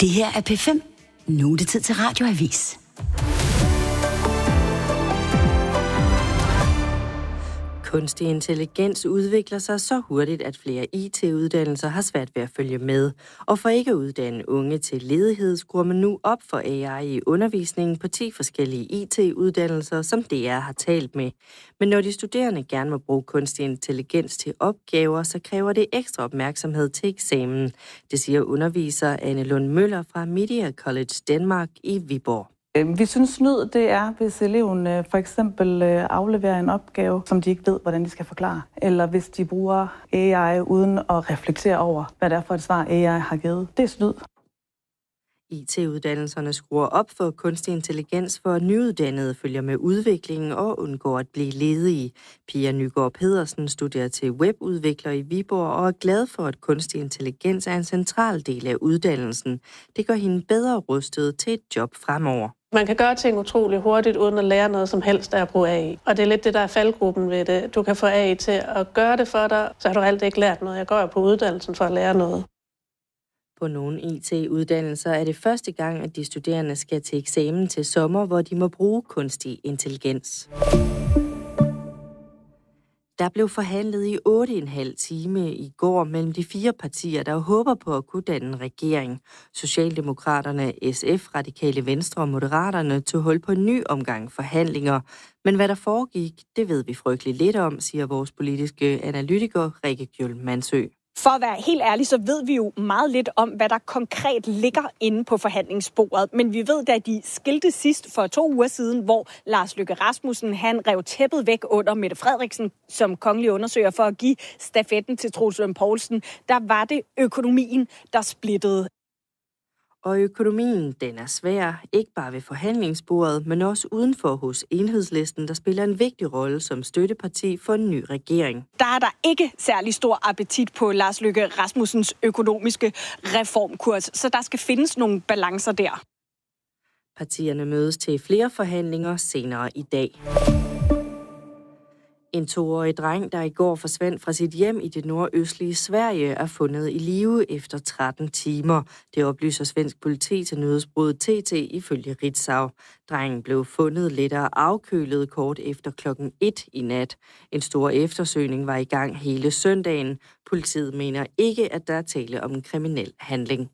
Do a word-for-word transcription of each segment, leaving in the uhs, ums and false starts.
Det her er P fem. Nu er det tid til Radioavis. Kunstig intelligens udvikler sig så hurtigt, at flere I T-uddannelser har svært ved at følge med. Og for ikke at uddanne unge til ledighed, skruer man nu op for A I i undervisningen på ti forskellige I T-uddannelser, som D R har talt med. Men når de studerende gerne må bruge kunstig intelligens til opgaver, så kræver det ekstra opmærksomhed til eksamen. Det siger underviser Anne Lund Møller fra Media College Danmark i Viborg. Vi synes snyd, det er, hvis eleven for eksempel afleverer en opgave, som de ikke ved, hvordan de skal forklare. Eller hvis de bruger A I uden at reflektere over, hvad det er for et svar, A I har givet. Det er snyd. I T-uddannelserne skruer op for kunstig intelligens, for nyuddannede følger med udviklingen og undgår at blive ledige. Pia Nygaard Pedersen studerer til webudvikler i Viborg og er glad for, at kunstig intelligens er en central del af uddannelsen. Det gør hende bedre rustet til et job fremover. Man kan gøre ting utrolig hurtigt, uden at lære noget som helst af at bruge A I. Og det er lidt det, der er faldgruppen ved det. Du kan få A I til at gøre det for dig, så har du altid ikke lært noget. Jeg går jo på uddannelsen for at lære noget. På nogle I T-uddannelser er det første gang, at de studerende skal til eksamen til sommer, hvor de må bruge kunstig intelligens. Der blev forhandlet i otte komma fem time i går mellem de fire partier, der håber på at kunne danne en regering. Socialdemokraterne, S F, Radikale Venstre og Moderaterne tog hul på en ny omgang forhandlinger. Men hvad der foregik, det ved vi frygtelig lidt om, siger vores politiske analytiker Rikke Gjøl Mansø. For at være helt ærlig, så ved vi jo meget lidt om, hvad der konkret ligger inde på forhandlingsbordet. Men vi ved, da de skilte sidst for to uger siden, hvor Lars Løkke Rasmussen han rev tæppet væk under Mette Frederiksen som kongelig undersøger for at give stafetten til Troels Lund Poulsen, der var det økonomien, der splittede. Og økonomien, den er svær, ikke bare ved forhandlingsbordet, men også udenfor hos Enhedslisten, der spiller en vigtig rolle som støtteparti for en ny regering. Der er der ikke særlig stor appetit på Lars Løkke Rasmussens økonomiske reformkurs, så der skal findes nogle balancer der. Partierne mødes til flere forhandlinger senere i dag. En toårig dreng, der i går forsvandt fra sit hjem i det nordøstlige Sverige, er fundet i live efter tretten timer. Det oplyser svensk politi til nyhedsbureauet T T ifølge Ritzau. Drengen blev fundet lettere afkølet kort efter klokken et i nat. En stor eftersøgning var i gang hele søndagen. Politiet mener ikke, at der er tale om en kriminel handling.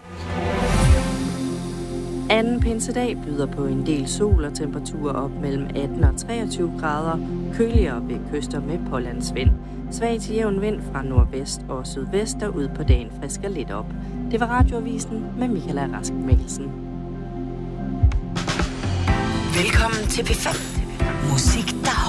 Anden pinsedag byder på en del sol og temperaturer op mellem atten og treogtyve grader, køligere ved kyster med pålandsvind. Svag til jævn vind fra nordvest og sydvest, der ud på dagen frisker lidt op. Det var Radioavisen med Michaela Rask Mikkelsen. Velkommen til P fem. Musik, der